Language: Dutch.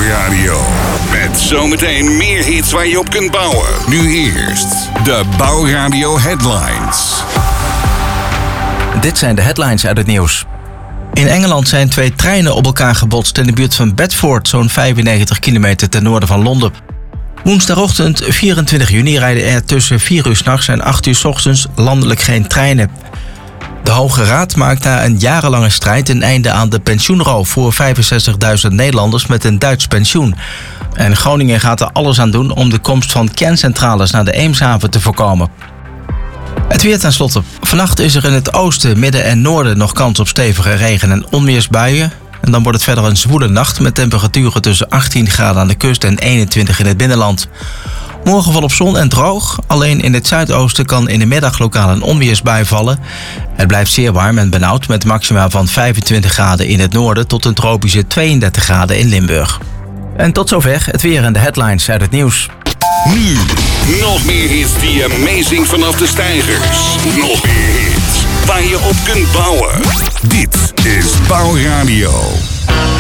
Bouwradio. Met zometeen meer hits waar je op kunt bouwen. Nu eerst de Bouwradio Headlines. Dit zijn de headlines uit het nieuws. In Engeland zijn 2 treinen op elkaar gebotst in de buurt van Bedford, zo'n 95 kilometer ten noorden van Londen. Woensdagochtend 24 juni rijden er tussen 4 uur 's nachts en 8 uur 's ochtends landelijk geen treinen. De Hoge Raad maakt na een jarenlange strijd een einde aan de pensioenroof voor 65.000 Nederlanders met een Duits pensioen. En Groningen gaat er alles aan doen om de komst van kerncentrales naar de Eemshaven te voorkomen. Het weer tenslotte. Vannacht is er in het oosten, midden en noorden nog kans op stevige regen- en onweersbuien. En dan wordt het verder een zwoele nacht met temperaturen tussen 18 graden aan de kust en 21 in het binnenland. Morgen volop zon en droog. Alleen in het zuidoosten kan in de middag lokaal een onweersbui vallen. Het blijft zeer warm en benauwd met maxima van 25 graden in het noorden tot een tropische 32 graden in Limburg. En tot zover het weer en de headlines uit het nieuws. Nu, nog meer hits die amazing vanaf de stijgers. Nog meer hits waar je op kunt bouwen. Dit is Bouwradio.